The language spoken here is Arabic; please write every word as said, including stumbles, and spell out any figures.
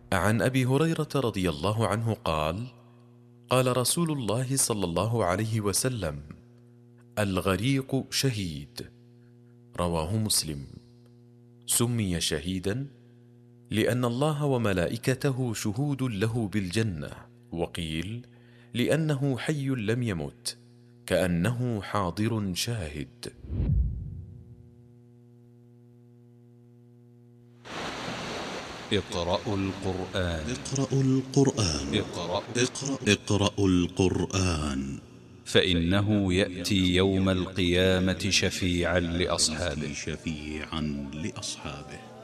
عن أبي هريرة رضي الله عنه قال: قال رسول الله صلى الله عليه وسلم: الغريق شهيد. رواه مسلم. سمي شهيدا لأن الله وملائكته شهود له بالجنة، وقيل لأنه حي لم يمت، كأنه حاضر شاهد. اقرأوا القرآن. اقرأوا القرآن. اقرأ اقرأ اقرأوا القرآن، فإنه يأتي يوم القيامة شفيعا لأصحابه شفيعا لأصحابه